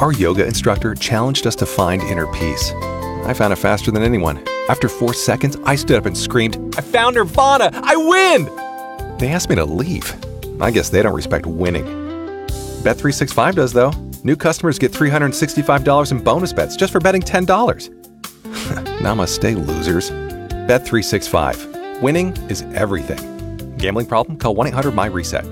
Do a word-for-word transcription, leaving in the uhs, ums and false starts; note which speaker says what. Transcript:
Speaker 1: Our yoga instructor challenged us to find inner peace. I found it faster than anyone. After four seconds, I stood up and screamed, "I found Nirvana! I win!" They asked me to leave. I guess they don't respect winning. Bet three sixty-five does, though. New customers get three hundred sixty-five dollars in bonus bets just for betting ten dollars. Namaste, losers. Bet three sixty-five. Winning is everything. Gambling problem? Call one eight hundred M Y RESET.